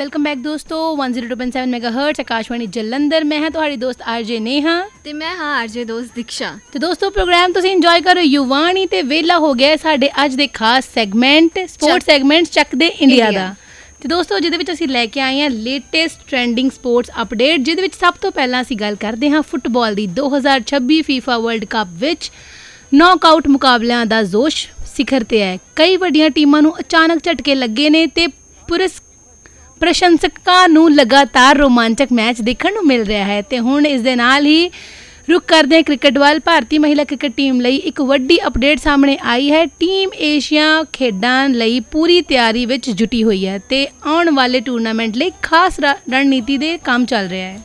Welcome back दोस्तों 102.7 megahertz Akashvani Jalandhar. मैं हाँ ਤੁਹਾਡੀ ਦੋਸਤ ਆਰਜੇ ਨੇਹਾ ਤੇ ਮੈਂ ਹਾਂ ਆਰਜੇ ਦੋਸਤ ਦੀਕਸ਼ਾ। ਤੇ ਦੋਸਤੋ ਪ੍ਰੋਗਰਾਮ ਤੁਸੀਂ ਇੰਜੋਏ ਕਰੋ ਯੁਵਾਣੀ ਤੇ ਵੇਲਾ ਹੋ ਗਿਆ ਸਾਡੇ ਅੱਜ ਦੇ ਖਾਸ ਸੈਗਮੈਂਟ ਸਪੋਰਟਸ ਸੈਗਮੈਂਟ ਚੱਕ ਦੇ ਇੰਡੀਆ ਦਾ। ਤੇ ਦੋਸਤੋ ਜਿਹਦੇ ਵਿੱਚ ਅਸੀਂ ਲੈ ਕੇ ਆਏ ਹਾਂ ਲੇਟੈਸਟ ਟ੍ਰੈਂਡਿੰਗ ਸਪੋਰਟਸ ਅਪਡੇਟ, ਜਿਹਦੇ ਵਿੱਚ ਸਭ ਤੋਂ ਪਹਿਲਾਂ ਅਸੀਂ ਗੱਲ ਕਰਦੇ ਹਾਂ ਫੁੱਟਬਾਲ ਦੀ। 2026 ਫੀਫਾ ਵਰਲਡ ਕੱਪ ਵਿੱਚ ਨੌਕਆਊਟ ਮੁਕਾਬਲਿਆਂ ਦਾ ਜੋਸ਼ ਸਿਖਰ ਤੇ ਹੈ। ਕਈ ਵੱਡੀਆਂ ਟੀਮਾਂ ਨੂੰ ਅਚਾਨਕ ਝਟਕੇ ਲੱਗੇ ਨੇ ਤੇ ਪ੍ਰਸ਼ੰਸਕਾਂ ਨੂੰ ਲਗਾਤਾਰ ਰੋਮਾਂਚਕ ਮੈਚ ਦੇਖਣ ਨੂੰ ਮਿਲ ਰਿਹਾ ਹੈ। ਤੇ ਹੁਣ ਇਸ ਦੇ ਨਾਲ ਹੀ ਰੁਕ ਕਰਦੇ ਹਾਂ ਕ੍ਰਿਕਟ ਵੱਲ। ਭਾਰਤੀ ਮਹਿਲਾ ਕ੍ਰਿਕਟ ਟੀਮ ਲਈ ਇੱਕ ਵੱਡੀ ਅਪਡੇਟ ਸਾਹਮਣੇ ਆਈ ਹੈ। ਟੀਮ ਏਸ਼ੀਆ ਖੇਡਾਂ ਲਈ ਪੂਰੀ ਤਿਆਰੀ ਵਿੱਚ ਜੁਟੀ ਹੋਈ ਹੈ ਤੇ ਆਉਣ ਵਾਲੇ ਟੂਰਨਾਮੈਂਟ ਲਈ ਖਾਸ ਰਣਨੀਤੀ ਦੇ ਕੰਮ ਚੱਲ ਰਿਹਾ ਹੈ।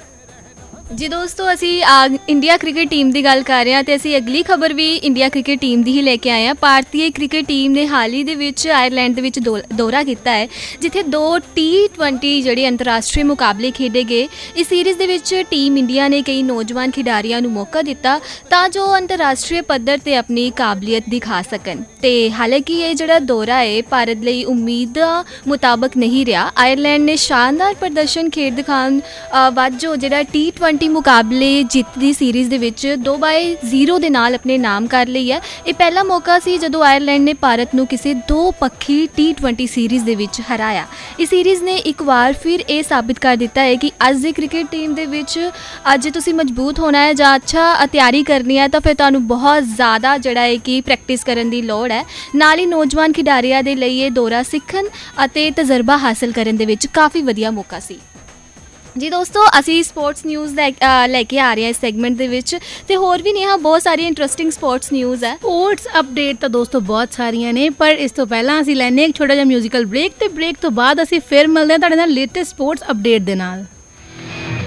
ਜੀ ਦੋਸਤੋ, ਅਸੀਂ ਇੰਡੀਆ ਕ੍ਰਿਕਟ ਟੀਮ ਦੀ ਗੱਲ ਕਰ ਰਹੇ ਹਾਂ ਤੇ ਅਸੀਂ ਅਗਲੀ ਖਬਰ ਵੀ ਇੰਡੀਆ ਕ੍ਰਿਕਟ ਟੀਮ ਦੀ ਹੀ ਲੈ ਕੇ ਆਏ ਹਾਂ। ਭਾਰਤੀ ਕ੍ਰਿਕਟ ਟੀਮ ਨੇ ਹਾਲ ਹੀ ਦੇ ਵਿੱਚ ਆਇਰਲੈਂਡ ਦੇ ਵਿੱਚ ਦੌਰਾ ਕੀਤਾ ਹੈ, ਜਿੱਥੇ 2 T20 ਜਿਹੜੇ ਅੰਤਰਰਾਸ਼ਟਰੀ ਮੁਕਾਬਲੇ ਖੇਡੇ ਗਏ। ਇਸ ਸੀਰੀਜ਼ ਦੇ ਵਿੱਚ ਟੀਮ ਇੰਡੀਆ ਨੇ ਕਈ ਨੌਜਵਾਨ ਖਿਡਾਰੀਆਂ ਨੂੰ ਮੌਕਾ ਦਿੱਤਾ ਤਾਂ ਜੋ ਅੰਤਰਰਾਸ਼ਟਰੀ ਪੱਧਰ 'ਤੇ ਆਪਣੀ ਕਾਬਲੀਅਤ ਦਿਖਾ ਸਕਣ। ਤੇ ਹਾਲਾਂਕਿ ਇਹ ਜਿਹੜਾ ਦੌਰਾ ਹੈ ਭਾਰਤ ਲਈ ਉਮੀਦਾਂ ਮੁਤਾਬਕ ਨਹੀਂ ਰਿਹਾ। ਆਇਰਲੈਂਡ ਨੇ ਸ਼ਾਨਦਾਰ ਪ੍ਰਦਰਸ਼ਨ ਖੇਡ ਦਿਖਾਉਣ ਵਜੋਂ ਜਿਹੜਾ T20 ਮੁਕਾਬਲੇ ਜਿੱਤ ਦੀ ਸੀਰੀਜ਼ ਦੇ ਵਿੱਚ 2-0 ਦੇ ਨਾਲ ਆਪਣੇ ਨਾਮ ਕਰ ਲਈ ਹੈ। ਇਹ ਪਹਿਲਾ ਮੌਕਾ ਸੀ ਜਦੋਂ ਆਇਰਲੈਂਡ ਨੇ ਭਾਰਤ ਨੂੰ ਕਿਸੇ 2 ਪੱਖੀ T20 ਸੀਰੀਜ਼ ਦੇ ਵਿੱਚ ਹਰਾਇਆ। ਇਸ ਸੀਰੀਜ਼ ਨੇ ਇੱਕ ਵਾਰ ਫਿਰ ਇਹ ਸਾਬਿਤ ਕਰ ਦਿੱਤਾ ਹੈ ਕਿ ਅੱਜ ਦੀ ਕ੍ਰਿਕਟ ਟੀਮ ਦੇ ਵਿੱਚ ਅੱਜ ਤੁਸੀਂ ਮਜ਼ਬੂਤ ਹੋਣਾ ਹੈ ਜਾਂ ਅੱਛਾ ਤਿਆਰੀ ਕਰਨੀ ਹੈ ਤਾਂ ਫਿਰ ਤੁਹਾਨੂੰ ਬਹੁਤ ਜ਼ਿਆਦਾ ਜਿਹੜਾ ਹੈ ਕਿ ਪ੍ਰੈਕਟਿਸ ਕਰਨ ਦੀ ਲੋੜ ਹੈ। ਨਾਲ ਹੀ ਨੌਜਵਾਨ ਖਿਡਾਰੀਆਂ ਦੇ ਲਈ ਇਹ ਦੌਰਾ ਸਿੱਖਣ ਅਤੇ ਤਜਰਬਾ ਹਾਸਲ ਕਰਨ ਦੇ ਵਿੱਚ ਕਾਫੀ ਵਧੀਆ ਮੌਕਾ ਸੀ। ਜੀ ਦੋਸਤੋ, ਅਸੀਂ ਸਪੋਰਟਸ ਨਿਊਜ਼ ਲੈ ਕੇ ਆ ਰਹੇ ਹਾਂ ਇਸ ਸੈਗਮੈਂਟ ਦੇ ਵਿੱਚ ਤੇ ਹੋਰ ਵੀ ਨੇਹਾ ਬਹੁਤ ਸਾਰੀ ਇੰਟਰਸਟਿੰਗ ਸਪੋਰਟਸ ਨਿਊਜ਼ ਹੈ। ਸਪੋਰਟਸ ਅਪਡੇਟ ਤਾਂ ਦੋਸਤੋ ਬਹੁਤ ਸਾਰੀਆਂ ਨੇ, ਪਰ ਇਸ ਤੋਂ ਪਹਿਲਾਂ ਅਸੀਂ ਲੈਣੇ ਇੱਕ ਛੋਟਾ ਜਿਹਾ ਮਿਊਜ਼ੀਕਲ ਬ੍ਰੇਕ ਤੇ ਬ੍ਰੇਕ ਤੋਂ ਬਾਅਦ ਅਸੀਂ ਫਿਰ ਮਿਲਦੇ ਹਾਂ ਤੁਹਾਡੇ ਨਾਲ ਲੇਟੈਸਟ ਸਪੋਰਟਸ ਅਪਡੇਟ ਦੇ ਨਾਲ।